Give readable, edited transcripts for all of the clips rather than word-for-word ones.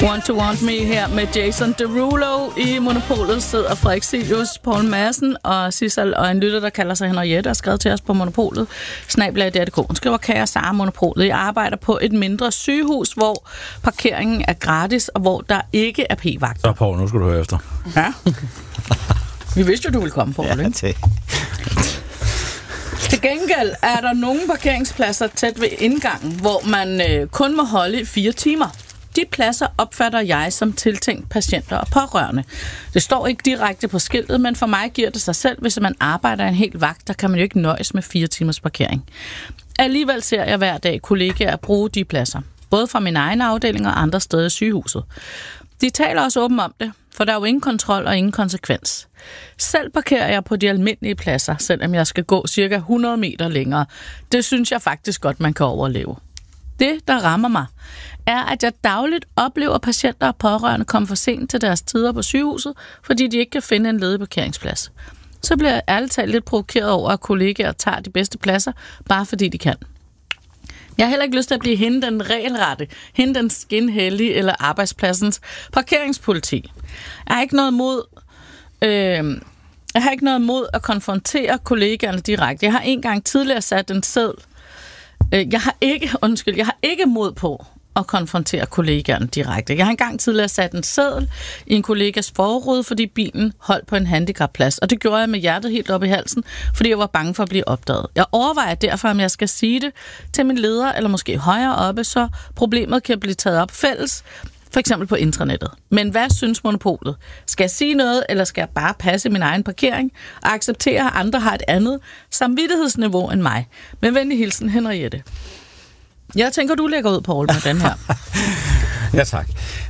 Want to Want Me her med Jason Derulo. I Monopolet sidder Frederik Cilius, Poul Madsen og Sissel, og en lytter, der kalder sig Henriette, og skrevet til os på Monopolet. @DR.dk. Hun skriver: kære Sara, Monopolet. Jeg arbejder på et mindre sygehus, hvor parkeringen er gratis, og hvor der ikke er p-vagter. Så Poul, nu skal du høre efter. Ja. Vi vidste jo, du ville komme, Poul, ikke? Til gengæld er der nogle parkeringspladser tæt ved indgangen, hvor man kun må holde i 4 timer. De pladser opfatter jeg som tiltænkt patienter og pårørende. Det står ikke direkte på skiltet, men for mig giver det sig selv, hvis man arbejder en hel vagt, der kan man jo ikke nøjes med 4 timers parkering. Alligevel ser jeg hver dag kollegaer bruge de pladser, både fra min egen afdeling og andre steder i sygehuset. De taler også åbent om det, for der er jo ingen kontrol og ingen konsekvens. Selv parkerer jeg på de almindelige pladser, selvom jeg skal gå cirka 100 meter længere. Det synes jeg faktisk godt, man kan overleve. Det, der rammer mig, er, at jeg dagligt oplever patienter og pårørende komme for sent til deres tider på sygehuset, fordi de ikke kan finde en ledig parkeringsplads. Så bliver jeg ærligt talt lidt provokeret over, at kollegaer tager de bedste pladser, bare fordi de kan. Jeg har heller ikke lyst til at blive hende den regelrette, hende den skinhellige eller arbejdspladsens parkeringspoliti. Jeg har ikke noget mod at konfrontere kollegaerne direkte. Jeg har engang tidligere sat en seddel. Jeg har ikke mod på at konfrontere kollegaerne direkte. Jeg har engang tidligere sat en seddel i en kollegas forrude, fordi bilen holdt på en handicapplads, og det gjorde jeg med hjertet helt op i halsen, fordi jeg var bange for at blive opdaget. Jeg overvejer derfor, om jeg skal sige det til min leder, eller måske højere oppe, så problemet kan blive taget op fælles, for eksempel på intranettet. Men hvad synes Monopolet? Skal jeg sige noget, eller skal jeg bare passe min egen parkering og acceptere, at andre har et andet samvittighedsniveau end mig? Med venlig hilsen, Henriette. Jeg tænker, du lægger ud, Poul, med den her. Ja, tak.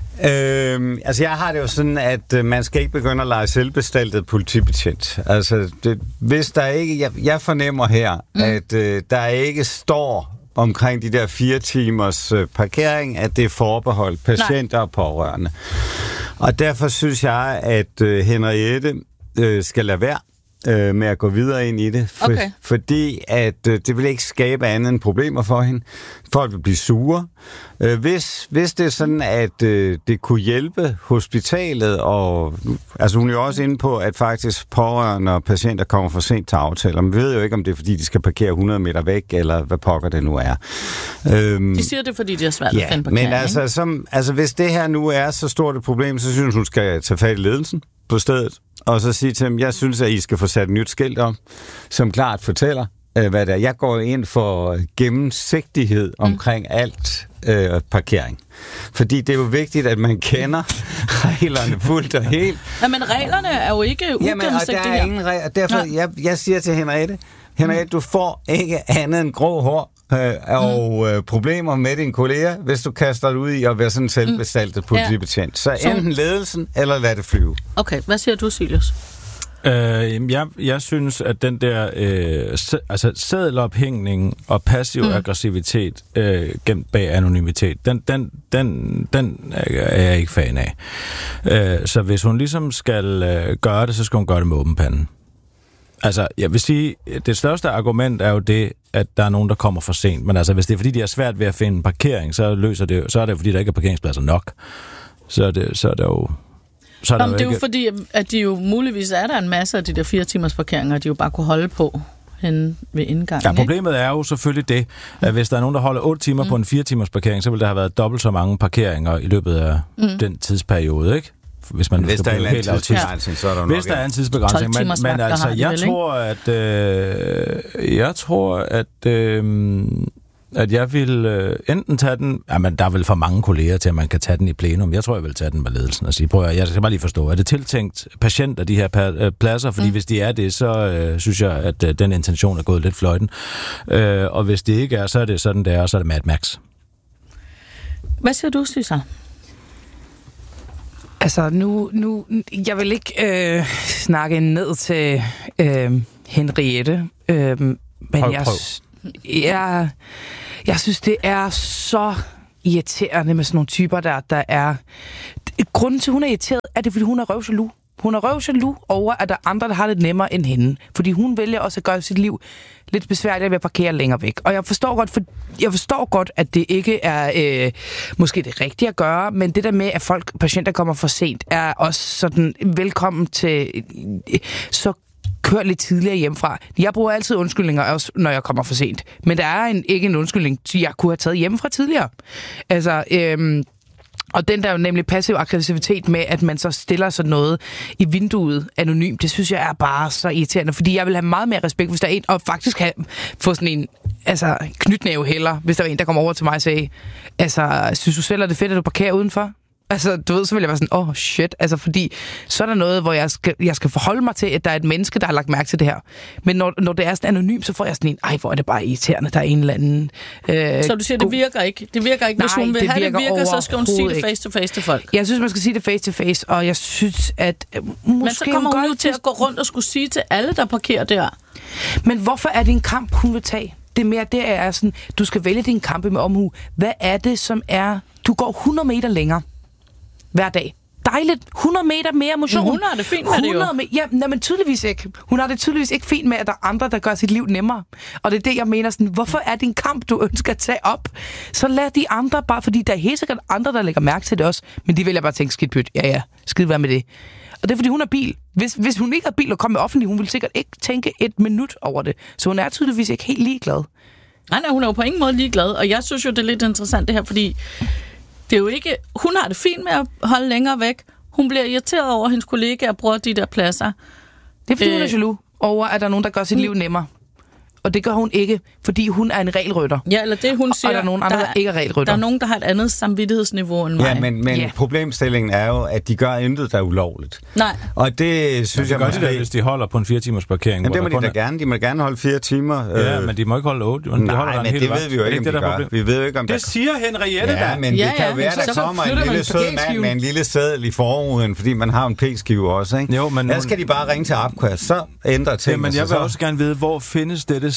Jeg har det jo sådan, at man skal ikke begynde at lege selvbestaltet politibetjent. Hvis der ikke... Jeg fornemmer her, at der ikke står omkring de der 4 timers parkering, at det er forbeholdt patienter og pårørende. Og derfor synes jeg, at Henriette skal lade være med at gå videre ind i det, fordi at det vil ikke skabe andet end problemer for hende. Folk vil blive sure. Hvis det er sådan, at det kunne hjælpe hospitalet, og altså hun er jo også inde på, at faktisk pårørende og patienter kommer for sent til aftaler. Man ved jo ikke, om det er, fordi de skal parkere 100 meter væk, eller hvad pokker det nu er. De siger det, fordi de har svært at finde parkering. Men hvis det her nu er så stort et problem, så synes hun skal tage fat i ledelsen på stedet, og så sige til dem, jeg synes, at I skal få sat et nyt skilt om, som klart fortæller, hvad det er. Jeg går ind for gennemsigtighed omkring alt parkering. Fordi det er jo vigtigt, at man kender reglerne fuldt og helt. Ja, men reglerne er jo ikke ugennemsigtige her. Der er ingen regler. Derfor, jeg siger til Henriette, du får ikke andet end grå hår og problemer med dine kolleger, hvis du kaster dig ud i at være sådan en selvbestaltet politibetjent. Så enten ledelsen, eller lad det flyve. Okay, hvad siger du, Silius? Jeg synes, at den der seddelophængning og passiv aggressivitet gemt bag anonymitet, den er jeg ikke fan af. Så hvis hun ligesom skal gøre det, så skal hun gøre det med åben pande. Altså, jeg vil sige, det største argument er jo det, at der er nogen, der kommer for sent. Men altså, hvis det er fordi, de har svært ved at finde en parkering, så er det fordi, der ikke er parkeringspladser nok. Så er det jo... det er jo fordi, at de jo muligvis er der en masse af de der 4 timers parkeringer, de jo bare kunne holde på hen ved indgangen. Ja, problemet er jo selvfølgelig det, at hvis der er nogen, der holder 8 timer på en 4 timers parkering, så vil der have været dobbelt så mange parkeringer i løbet af den tidsperiode, ikke? Hvis der er en tidsbegrænsning, så er der hvis der er en tidsbegrænsning, men altså, jeg tror, at jeg vil enten tage den... Jamen, der er vel for mange kolleger til, at man kan tage den i plenum. Jeg tror, jeg vil tage den med ledelsen og sige, prøv at jeg skal bare lige forstå, er det tiltænkt patienter, de her pladser? Fordi hvis de er det, så synes jeg, at den intention er gået lidt fløjten. Og hvis det ikke er, så er det sådan, det er, og så er det Mad Max. Hvad siger du, Sissel? Altså, nu jeg vil ikke snakke ned til Henriette, men jeg synes, det er så irriterende med sådan nogle typer, der er... Grunden til, hun er irriteret, er det, fordi hun er røvselu. Hun er røvjaloux over, at der er andre, der har det nemmere end hende. Fordi hun vælger også at gøre sit liv lidt besværligt ved at parkere længere væk. Og jeg forstår godt, at det ikke er måske det rigtige at gøre, men det der med, at patienter kommer for sent, er også sådan velkommen til så kør lidt tidligere hjemmefra. Jeg bruger altid undskyldninger, også når jeg kommer for sent. Men der er ikke en undskyldning, jeg kunne have taget hjemmefra tidligere. Altså, og den der er jo nemlig passiv aggressivitet med, at man så stiller sådan noget i vinduet anonymt, det synes jeg er bare så irriterende, fordi jeg vil have meget mere respekt, hvis der er en, og faktisk få sådan en knytnæve heller, hvis der er en, der kommer over til mig og siger, synes du selv, at det er fedt, at du parkerer udenfor? Altså, du ved, så vil jeg være sådan, shit. Altså, fordi så er der noget, hvor jeg skal forholde mig til, at der er et menneske, der har lagt mærke til det her. Men når det er sådan anonymt, så får jeg sådan en, hvor er det bare irriterende, der er en eller anden... så du siger, det virker ikke? Det virker ikke. Hvis hun vil have det virker, så skal hun sige det face to face til folk. Jeg synes, man skal sige det face to face, og jeg synes, at måske... Men så kommer hun jo til at gå rundt og skulle sige til alle, der parkerer der. Men hvorfor er det en kamp, hun vil tage? Det er mere, det er sådan, du skal vælge din kampe med omhu. Hvad er det, som er... Du går 100 meter længere hver dag. Dejligt. 100 meter mere motion. Hun har det fint med det jo. Men tydeligvis ikke. Hun har det tydeligvis ikke fint med, at der er andre, der gør sit liv nemmere. Og det er det, jeg mener sådan, hvorfor er det en kamp, du ønsker at tage op? Så lad de andre bare, fordi der er helt sikkert andre, der lægger mærke til det også, men de vælger bare tænke, skidt pyt. Ja, skid være med det. Og det er, fordi hun har bil. Hvis hun ikke har bil og kommer med offentlig, hun vil sikkert ikke tænke et minut over det. Så hun er tydeligvis ikke helt ligeglad. Nej, hun er jo på ingen måde ligeglad, og jeg synes jo, det er lidt interessant det her, fordi det er jo ikke... Hun har det fint med at holde længere væk. Hun bliver irriteret over, at hendes kollegaer bruger de der pladser. Det er, fordi hun er jaloux over, at der er nogen, der gør sit liv nemmere. Og det gør hun ikke, fordi hun er en regelrytter. Ja, eller det hun siger... Og der er nogen andre, der ikke er regelrytter. Der er nogen, der har et andet samvittighedsniveau end mig. Ja, men problemstillingen er jo, at de gør intet, der er ulovligt. Nej. Og det synes jeg måske... Det, hvis de holder på en 4-timers parkering. Jamen, det må de da gerne. De må gerne holde 4 timer. Ja, men de må ikke holde 8. Nej, men det ved vi jo ikke, om de gør. Vi ved jo ikke, om det siger Henriette da. Ja, men det kan jo være, der kommer en lille sød mand med en lille seddel i forruden, fordi man har en p-skive også, ikke? Jo, men... Der skal de bare ringe til Apquas, så ændrer tingene. Men jeg vil også gerne vide, hvor findes dette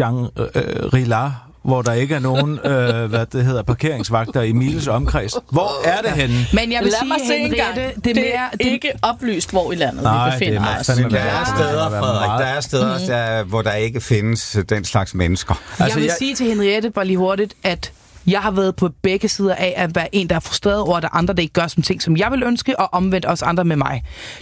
Shangri-La, hvor der ikke er nogen parkeringsvagter i miles omkreds. Hvor er det henne? Men jeg vil sige, Henriette, det er ikke oplyst, hvor i landet vi befinder os. Der er steder, Frederik, der er steder, hvor der ikke findes den slags mennesker. Altså, jeg vil sige til Henriette, bare lige hurtigt, at jeg har været på begge sider af at være en, der er frustreret over, at der er andre, der ikke gør som ting, som jeg vil ønske, og omvendt også andre med mig.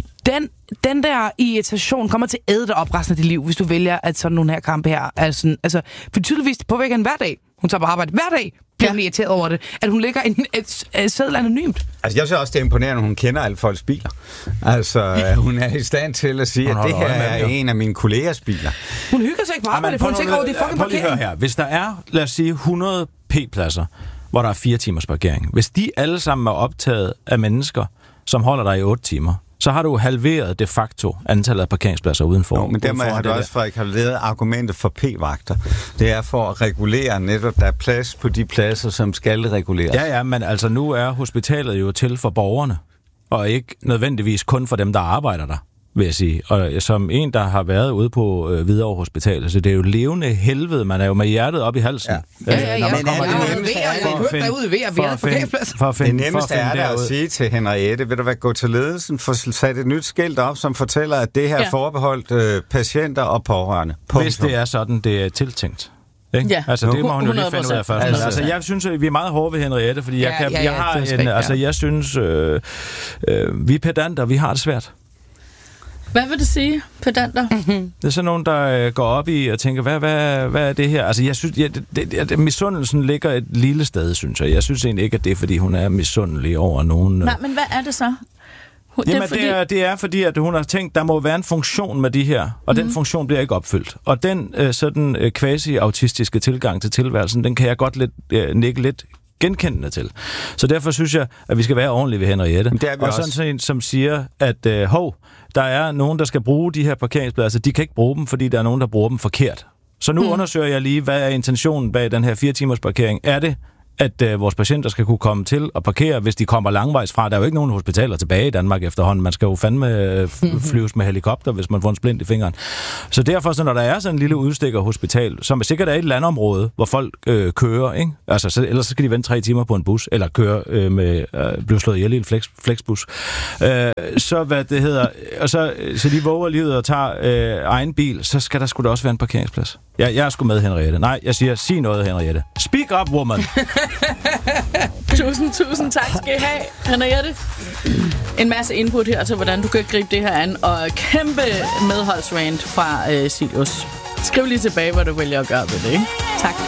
Den der irritation kommer til at æde dig op resten af dit liv, hvis du vælger, at sådan nogle her kampe her er sådan, altså, for tydeligvis påvirker hende hver dag. Hun tager på arbejde hver dag, bliver hun irriteret over det, at hun lægger et seddel anonymt. Altså, jeg synes også, det er imponerende, at hun kender alle folks biler. Altså, hun er i stand til at sige, at det her er en af mine kollegers biler. Hun hygger sig ikke på arbejde, for hun tænker over, det er fucking parkering. Her. Hvis der er, lad os sige, 100 p-pladser, hvor der er 4 timers parkering, hvis de alle sammen er optaget af mennesker, som holder dig i 8 timer, så har du halveret de facto antallet af parkeringspladser udenfor. Jo, men dermed har du også, Frederik, halveret argumentet for p-vagter. Det er for at regulere netop, der er plads på de pladser, som skal reguleres. Ja, men altså nu er hospitalet jo til for borgerne, og ikke nødvendigvis kun for dem, der arbejder der, vil jeg sige. Og som en, der har været ude på Hvidovre Hospital, så det er jo levende helvede, man er jo med hjertet op i halsen. Ja. Det nemmeste er der at sige til Henriette, vil du være, gå til ledelsen, få sat et nyt skilt op, som fortæller, at det her er forbeholdt patienter og pårørende. Hvis det er sådan, det er tiltænkt. Ja. Altså, det må hun jo lige finde ud af først. Altså, jeg synes, vi er meget hårde ved Henriette, fordi jeg synes, vi er pedanter, vi har det svært. Hvad vil det sige, pedanter? Det er sådan nogen, der går op i og tænker, hvad er det her? Altså, jeg synes, misundelsen ligger et lille sted, synes jeg. Jeg synes egentlig ikke, at det er, fordi hun er misundelig over nogen. Nej, men hvad er det så? Det er fordi, at hun har tænkt, der må være en funktion med de her, og den funktion bliver ikke opfyldt. Og den sådan quasi-autistiske tilgang til tilværelsen, den kan jeg godt nikke lidt genkendende til. Så derfor synes jeg, at vi skal være ordentlige ved Henriette. Og sådan en, som siger, at der er nogen, der skal bruge de her parkeringspladser. De kan ikke bruge dem, fordi der er nogen, der bruger dem forkert. Så nu undersøger jeg lige, hvad er intentionen bag den her 4 timers parkering. Er det at vores patienter skal kunne komme til at parkere, hvis de kommer langvejs fra. Der er jo ikke nogen hospitaler tilbage i Danmark efterhånden. Man skal jo fandme flyves med helikopter, hvis man får en splint i fingeren. Så derfor, så når der er sådan en lille udstikker-hospital, som sikkert er et landområde, hvor folk kører, ikke? Altså, ellers så skal de vente 3 timer på en bus, eller køre blive slået ihjel i en flexbus. Så hvad det hedder, og så de våger livet og tager egen bil, så skal der sgu da også være en parkeringsplads. Jeg er sgu med, Henriette. Nej, jeg siger, sig noget, Henriette. Speak up, woman! Tusind tak skal I have, Henriette. En masse input her til, hvordan du kan gribe det her an, og kæmpe medholdsrand fra Silius. Skriv lige tilbage, hvad du vælger at gøre ved det, ikke? Tak.